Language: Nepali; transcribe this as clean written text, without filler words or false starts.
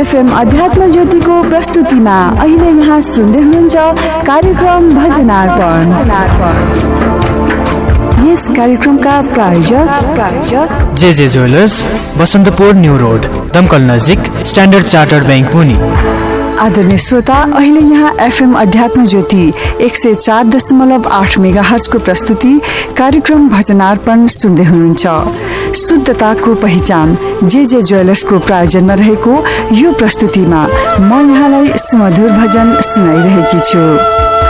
एफएम अध्यात्म ज्योतिको प्रस्तुतिमा अहिले यहाँ सुन्दै हुनुहुन्छ कार्यक्रम भजनार्पण। यस कार्यक्रमका प्रायोजक जे ज्वेलर्स, बसन्तपुर न्यू रोड, दमकल नजिक, स्ट्यान्डर्ड चार्टर्ड बैंक मुनि। आदरणीय श्रोता, अहिले यहाँ एफएम अध्यात्म ज्योति 104.8 मेगाहर्जको प्रस्तुति कार्यक्रम भजनार्पण सुन्दै हुनुहुन्छ। शुद्धताको पहिचान जे ज्वेलर्सको प्रायोजनमा रहेको यो प्रस्तुतिमा म यहाँलाई सुमधुर भजन सुनाइरहेकी छु।